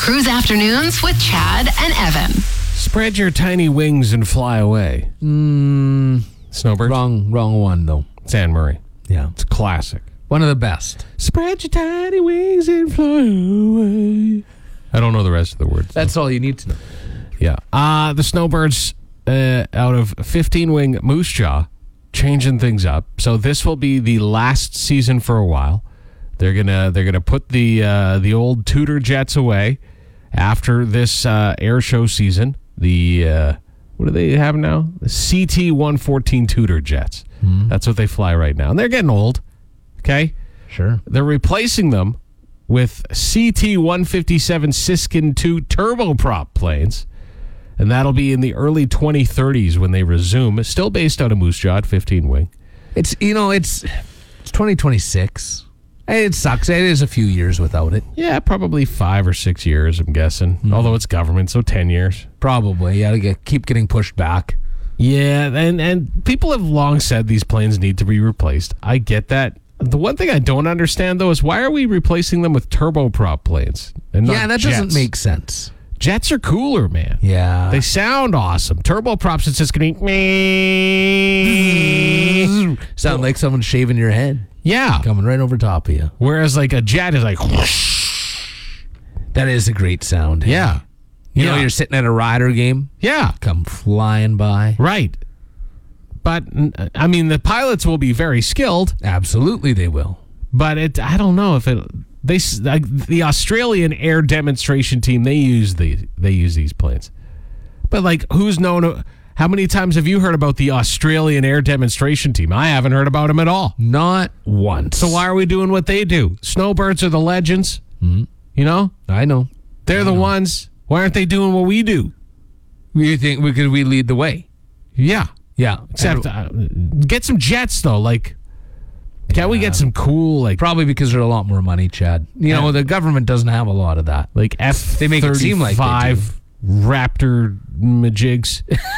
Cruise Afternoons with Chad and Evan. Spread your tiny wings and fly away. Snowbird? Wrong one, though. It's Anne Murray. Yeah. It's classic. One of the best. Spread your tiny wings and fly away. I don't know the rest of the words. That's all you need to know. Yeah. The Snowbirds, out of 15-wing Moose Jaw, changing things up. So this will be the last season for a while. They're gonna put the old Tudor jets away after this air show season. The what do they have now? The CT-114 Tudor jets. That's what they fly right now, and they're getting old. Okay, Sure. they're replacing them with CT-157 Siskin II turboprop planes, and that'll be in the early 2030s when they resume. It's still based out of Moose Jaw at 15-wing. It's 2026. It sucks. It is a few years without it. Yeah, probably 5 or 6 years, I'm guessing. Although it's government, so 10 years. Probably. Yeah, keep getting pushed back. Yeah, and people have long said these planes need to be replaced. I get that. The one thing I don't understand, though, is why are we replacing them with turboprop planes? And not That jets? doesn't make sense. Jets are cooler, man. Yeah. They sound awesome. Turboprops, it's just going to be... Sound like someone shaving your head. Yeah. Coming right over top of you. Whereas, like, a jet is like... whoosh. That is a great sound. Yeah. You know, you're sitting at a Rider game. Yeah. Come flying by. Right. But, I mean, the pilots will be very skilled, Absolutely they will. but I don't know if the Australian air demonstration team, they use these planes. But, like, who's known, how many times have you heard about the Australian air demonstration team? I haven't heard about them at all. Not once. So why are we doing what they do? Snowbirds are the legends. You know? I know. They're the ones. Why aren't they doing what we do? You think we lead the way? Yeah. Yeah. Except get some jets, though. Like, can't we get some cool, like, Probably because there's a lot more money, Chad. You know, the government doesn't have a lot of that. like F-35 They make it seem like they do. Raptor majigs?